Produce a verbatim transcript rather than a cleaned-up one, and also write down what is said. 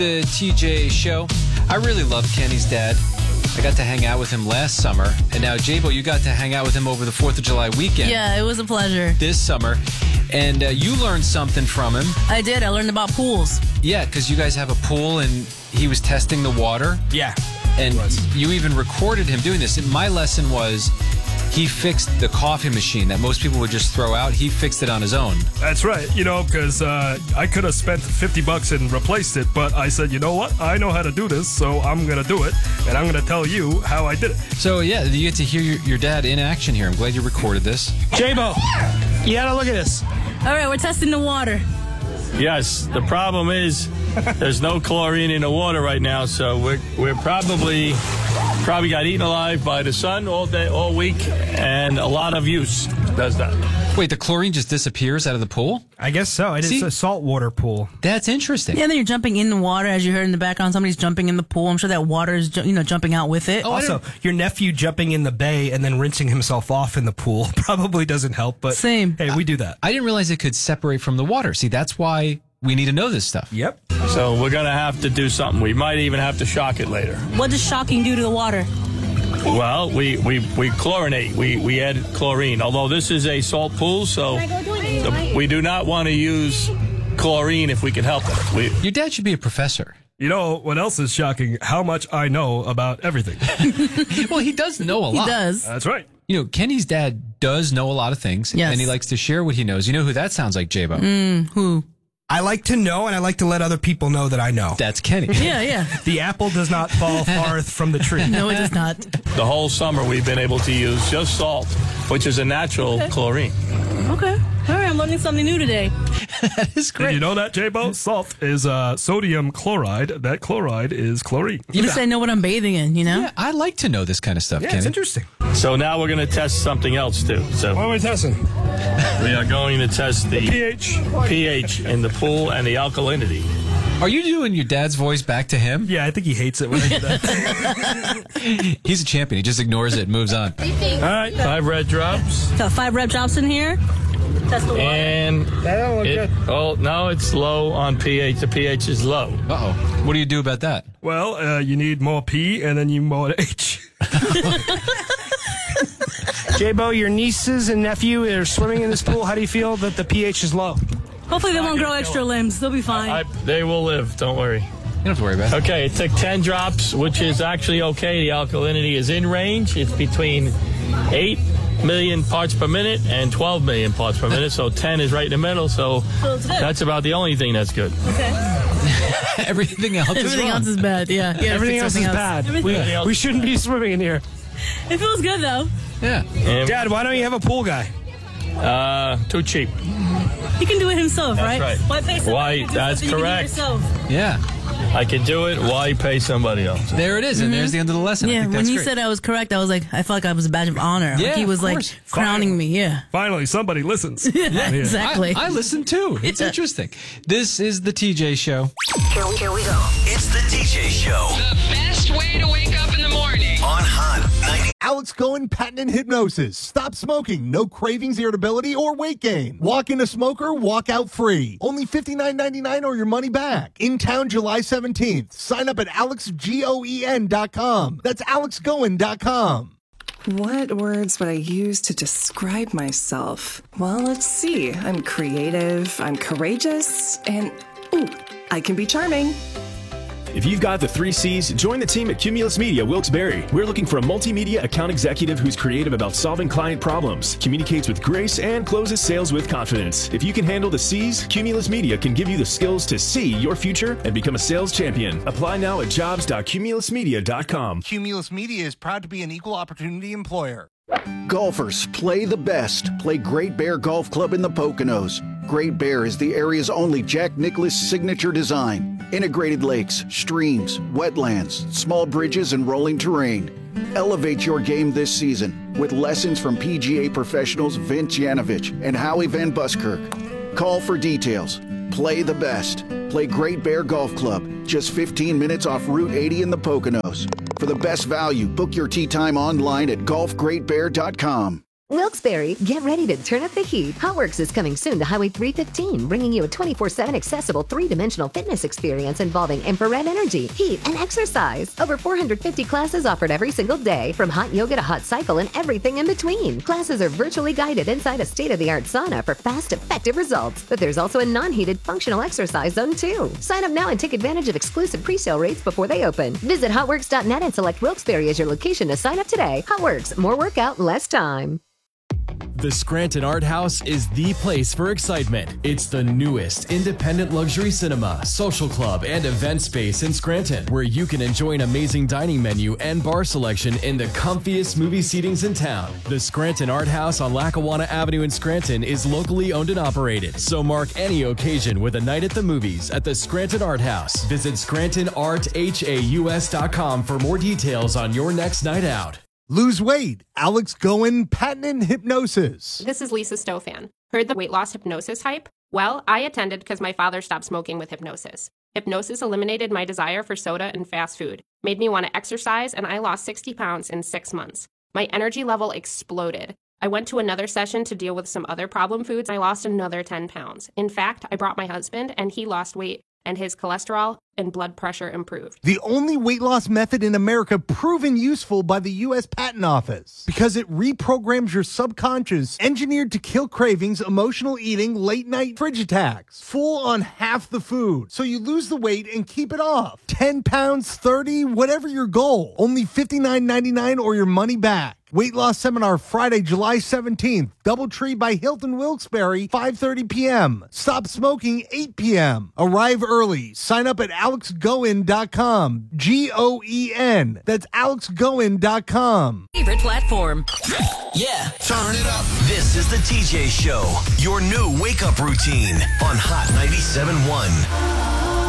The T J Show. I really love Kenny's dad. I got to hang out with him last summer. And now, J-Bo, you got to hang out with him over the fourth of July weekend. Yeah, it was a pleasure. This summer. And uh, you learned something from him. I did. I learned about pools. Yeah, because you guys have a pool and he was testing the water. Yeah. And you even recorded him doing this. And my lesson was he fixed the coffee machine that most people would just throw out. He fixed it on his own. That's right. You know, because uh, I could have spent fifty bucks and replaced it, but I said, you know what? I know how to do this, so I'm going to do it, and I'm going to tell you how I did it. So, yeah, you get to hear your, your dad in action here. I'm glad you recorded this. J-Bo, you got to look at this. All right, we're testing the water. Yes, the problem is there's no chlorine in the water right now, so we're we're probably probably got eaten alive by the sun all day, all week, and a lot of use does that. Wait, the chlorine just disappears out of the pool? I guess so. It's See? a saltwater pool. That's interesting. Yeah, then you're jumping in the water, as you heard in the background. Somebody's jumping in the pool. I'm sure that water is, ju- you know, jumping out with it. Oh, Also, your nephew jumping in the bay and then rinsing himself off in the pool probably doesn't help, but Same. hey, we do that. I didn't realize it could separate from the water. See, that's why we need to know this stuff. Yep. So we're going to have to do something. We might even have to shock it later. What does shocking do to the water? Well, we, we, we chlorinate. We, we add chlorine, although this is a salt pool, so the, we do not want to use chlorine if we can help it. We, Your dad should be a professor. You know what else is shocking? How much I know about everything. Well, he does know a lot. He does. That's right. You know, Kenny's dad does know a lot of things, Yes. and he likes to share what he knows. You know who that sounds like, J-Bo? Mm, who? I like to know, and I like to let other people know that I know. That's Kenny. Yeah, yeah. The apple does not fall far from the tree. No, it does not. the whole summer we've been able to use just salt, which is a natural Okay. chlorine. Okay. All right, I'm learning something new today. That is Did great. you know that, J-Bo? Salt is uh, sodium chloride. That chloride is chlorine. At least I know what I'm bathing in, you know? Yeah, I like to know this kind of stuff, Yeah, Kenny. it's interesting. So now we're going to test something else, too. So What are we testing? we are going to test the pH. pH in the pool and the alkalinity. Are you doing your dad's voice back to him? Yeah, I think he hates it when I do that. He's a champion. He just ignores it and moves on. All right, five red drops. Got five rep drops in here. Test the water. And That don't look it, good. oh, no, it's low on pH. The pH is low. Uh-oh. What do you do about that? Well, uh, you need more P and then you more H. J-Bo, your nieces and nephew are swimming in this pool. How do you feel that the pH is low? Hopefully they won't grow extra limbs. They'll be fine. I, they will live. Don't worry. You don't have to worry about it. Okay, it took ten drops, which is actually okay. The alkalinity is in range. It's between eight million parts per minute and twelve million parts per minute. So ten is right in the middle. So So it's good. that's about the only thing that's good. Okay. Everything else is Everything wrong. else is bad. Yeah. yeah Everything fix else is something bad. Everything- We, Everything else we is shouldn't be swimming in here. It feels good though. Yeah. And, Dad, why don't you have a pool guy? uh, too cheap. He can do it himself, That's right? right. Why pay somebody Why, to do that's something you can do correct. yourself? Yeah. I can do it. Why pay somebody else? There it is, and there's the end of the lesson. I Yeah, think when that's he great. said I was correct, I was like, I felt like I was a badge of honor. Yeah, like he was of like course. crowning me. Yeah. Finally, somebody listens. Yeah, exactly. I, I listen too. It's Yeah. interesting. This is the T J Show. Here we, here we go. It's the T J Show The best way to wake up in the morning. on Hot ninety. Alex Cohen Patent and Hypnosis. Stop smoking. No cravings, irritability, or weight gain. Walk in a smoker, walk out free. Only fifty-nine ninety-nine or your money back. In town July seventeenth. Sign up at alex goen dot com. That's alex goen dot com. What words would I use to describe myself? Well, let's see. I'm creative, I'm courageous, and ooh, I can be charming. If you've got the three C's, join the team at Cumulus Media Wilkes-Barre. We're looking for a multimedia account executive who's creative about solving client problems, communicates with grace, and closes sales with confidence. If you can handle the C's, Cumulus Media can give you the skills to see your future and become a sales champion. Apply now at jobs dot cumulus media dot com. Cumulus Media is proud to be an equal opportunity employer. Golfers, play the best. Play Great Bear Golf Club in the Poconos. Great Bear is the area's only Jack Nicklaus signature design. Integrated lakes, streams, wetlands, small bridges, and rolling terrain. Elevate your game this season with lessons from P G A professionals Vince Yanovich and Howie Van Buskirk. Call for details. Play the best. Play Great Bear Golf Club, just fifteen minutes off Route eighty in the Poconos. For the best value, book your tee time online at golf great bear dot com. Wilkes-Barre, get ready to turn up the heat. HotWorks is coming soon to Highway three fifteen, bringing you a twenty-four seven accessible three-dimensional fitness experience involving infrared energy, heat, and exercise. Over four hundred fifty classes offered every single day, from hot yoga to hot cycle and everything in between. Classes are virtually guided inside a state-of-the-art sauna for fast, effective results. But there's also a non-heated functional exercise zone too. Sign up now and take advantage of exclusive pre-sale rates before they open. Visit hotworks dot net and select Wilkes-Barre as your location to sign up today. HotWorks, more workout, less time. The Scranton Art House is the place for excitement. It's the newest independent luxury cinema, social club, and event space in Scranton, where you can enjoy an amazing dining menu and bar selection in the comfiest movie seatings in town. The Scranton Art House on Lackawanna Avenue in Scranton is locally owned and operated, so mark any occasion with a night at the movies at the Scranton Art House. Visit scranton art haus dot com for more details on your next night out. Lose weight. Alex Goen, patented hypnosis. This is Lisa Stofan. Heard the weight loss hypnosis hype? Well, I attended because my father stopped smoking with hypnosis. Hypnosis eliminated my desire for soda and fast food, made me want to exercise, and I lost sixty pounds in six months. My energy level exploded. I went to another session to deal with some other problem foods. I lost another ten pounds. In fact, I brought my husband, and he lost weight, and his cholesterol and blood pressure improved. The only weight loss method in America proven useful by the U S Patent Office, because it reprograms your subconscious, engineered to kill cravings, emotional eating, late night fridge attacks, full on half the food, so you lose the weight and keep it off. ten pounds, thirty, whatever your goal. Only fifty-nine ninety-nine or your money back. Weight loss seminar Friday, July seventeenth. Doubletree by Hilton Wilkes-Barre, five thirty p.m. Stop smoking, eight p.m. Arrive early. Sign up at alex goen dot com. G O E N. That's alex goen dot com. Favorite platform. Yeah. Turn it up. This is the T J Show. Your new wake-up routine on Hot ninety-seven point one.